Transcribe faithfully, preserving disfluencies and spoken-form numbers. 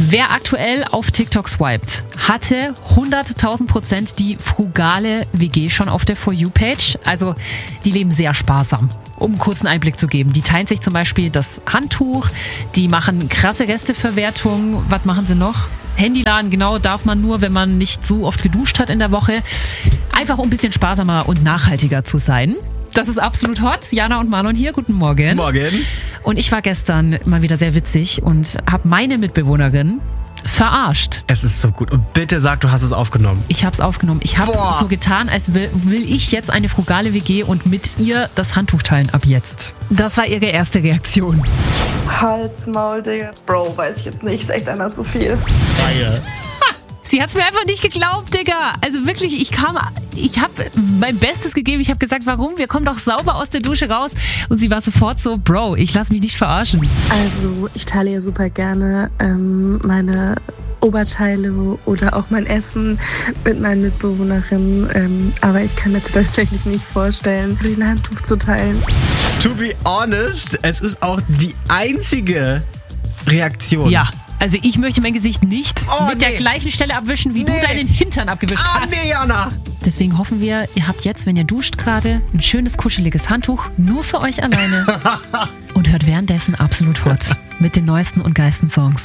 Wer aktuell auf TikTok swiped, hatte hunderttausend Prozent die frugale W G schon auf der For You-Page. Also die leben sehr sparsam. Um einen kurzen Einblick zu geben. Die teilen sich zum Beispiel das Handtuch, die machen krasse Resteverwertung. Was machen sie noch? Handyladen, genau, darf man nur, wenn man nicht so oft geduscht hat in der Woche. Einfach um ein bisschen sparsamer und nachhaltiger zu sein. Das ist absolut hot. Jana und Marlon hier, guten Morgen. Morgen. Und ich war gestern mal wieder sehr witzig und habe meine Mitbewohnerin verarscht. Es ist so gut. Und bitte sag, du hast es aufgenommen. Ich habe es aufgenommen. Ich habe so getan, als will, will ich jetzt eine frugale W G und mit ihr das Handtuch teilen ab jetzt. Das war ihre erste Reaktion. Hals, Maul, Digga. Bro, weiß ich jetzt nicht. Ist echt einer zu viel. Reihe. Sie hat's mir einfach nicht geglaubt, Digga. Also wirklich, ich kam, ich habe mein Bestes gegeben. Ich habe gesagt, warum? Wir kommen doch sauber aus der Dusche raus. Und sie war sofort so, Bro, ich lass mich nicht verarschen. Also, ich teile ja super gerne ähm, meine Oberteile oder auch mein Essen mit meinen Mitbewohnerinnen. Ähm, aber ich kann mir tatsächlich nicht vorstellen, sich ein Handtuch zu teilen. To be honest, es ist auch die einzige Reaktion. Ja. Also ich möchte mein Gesicht nicht oh, mit nee. der gleichen Stelle abwischen, wie nee. du deinen Hintern abgewischt ah, hast. Nee, Jana. Deswegen hoffen wir, ihr habt jetzt, wenn ihr duscht gerade, ein schönes, kuscheliges Handtuch nur für euch alleine. Und hört währenddessen Absolut Hot mit den neuesten und geilsten Songs.